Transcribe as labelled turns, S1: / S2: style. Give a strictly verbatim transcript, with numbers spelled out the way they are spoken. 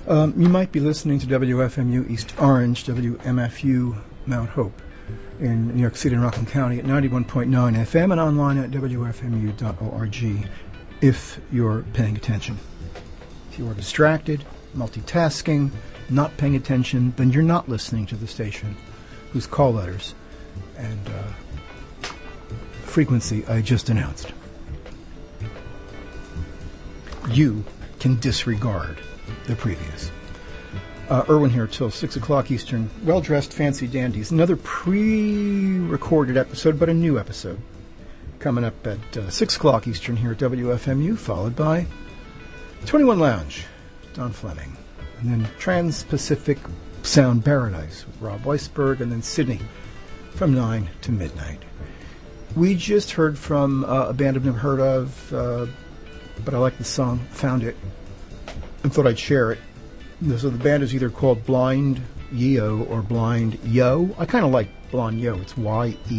S1: Um, you might be listening to W F M U East Orange, W M F U Mount Hope in New York City and Rockland County at ninety-one point nine F M and online at W F M U dot org if you're paying attention. If you are distracted, multitasking, not paying attention, then you're not listening to the station whose call letters and uh, frequency I just announced. You can disregard the previous. Uh, Irwin here till six o'clock Eastern. Well-dressed, fancy dandies. Another pre-recorded episode, but a new episode. Coming up at uh, six o'clock Eastern here at W F M U, followed by twenty-one Lounge, Don Fleming. And then Trans-Pacific Sound Paradise with Rob Weisberg, and then Sydney from nine to midnight. We just heard from uh, a band I've never heard of, uh, but I like the song, found it, and thought I'd share it. So the band is either called Blind Yo or Blind Yo. I kind of like Blind Yo. It's Y E